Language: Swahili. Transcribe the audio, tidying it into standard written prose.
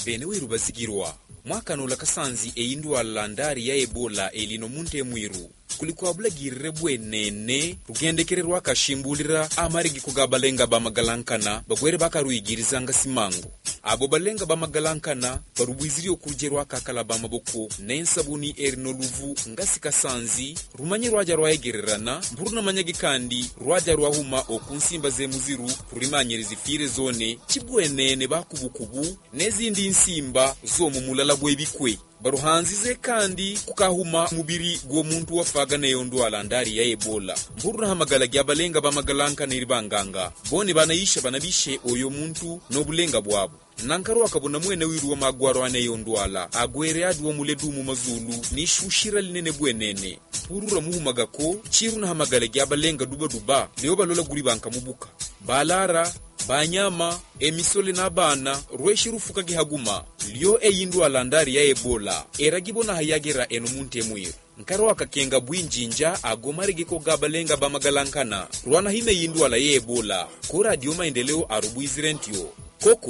bene wiru bazigirwa mwaka no lakasanzi eindwala ndari ya Ebola elino munte mwiru kulikuwa bulagirire bwenene rugendekererwa kashimbulira amarigi kugabalenga bamagalankana bagwere bakaruyigirizanga simango abo balenga bamagalankana barubwiziri okujerwa kakala bamaboko nensabuni erino luvu ngasika sanzi rumanye rwaja rwayegererana mburuna manyagi kandi rwaja rwahuma okunsimba zemuziru rurimanyiriza ifire zone kibwenene bakubukubu nezindi nsimba zo mu mulala bwebikwe baruhanzize kandi kukahuma mubiri gwo muntu wafaga neyo ndwala ndari ya Ebola mburuna hamagala gyabalenga bamagalanka niribanganga bone banayisha banabishe oyo muntu nobulenga bwabo nankaru akabona mwene wiru wa magwaro aneyo ndwala agwere adwo muledu mu mazulu nishushira linene bwenene urura muhumagako chiruna hamagala gyabalenga duba leo balola guri banka mubuka balara banyama emisole n'abana rweshirufuka gihaguma lyo eyindwala ndari ya Ebola eragibona hayagera eno munte mwiru nkaro akakenga bwinjinja agomarege ko gabalenga bamagalankana rwana hime yindwala ya Ebola ko radio maendeleo arubwizirentyo koko